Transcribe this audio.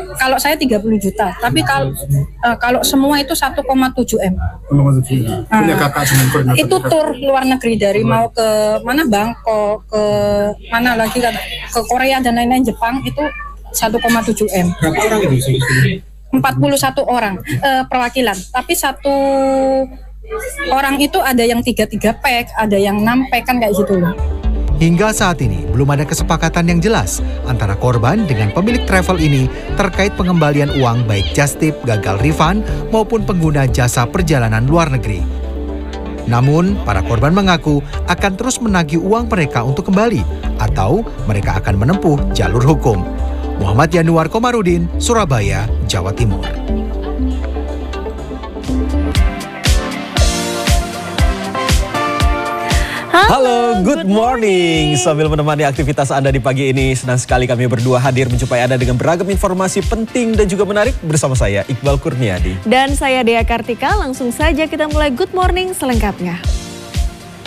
kalau saya 30 juta, tapi kalau semua itu 1,7 M. Punya kakak dengan koordinator. Itu tur luar negeri dari mau ke mana Bangkok, ke mana lagi kan, ke Korea dan lain-lain, Jepang itu 1,7 M. Berapa orang itu? 41 orang perwakilan, tapi satu orang itu ada yang 3 pack, ada yang 6 pack kan kayak gitu loh. Hingga saat ini belum ada kesepakatan yang jelas antara korban dengan pemilik travel ini terkait pengembalian uang baik just tip, gagal refund maupun pengguna jasa perjalanan luar negeri. Namun, para korban mengaku akan terus menagih uang mereka untuk kembali atau mereka akan menempuh jalur hukum. Muhammad Yanuar Komarudin, Surabaya, Jawa Timur. Halo, good morning. Sambil menemani aktivitas Anda di pagi ini, senang sekali kami berdua hadir menjumpai Anda dengan beragam informasi penting dan juga menarik bersama saya, Iqbal Kurniadi. Dan saya Dea Kartika, langsung saja kita mulai Good Morning selengkapnya.